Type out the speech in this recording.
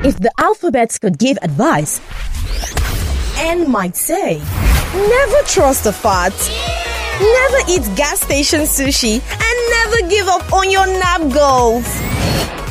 If the alphabets could give advice, N might say, never trust a fat, never eat gas station sushi, and never give up on your nap goals.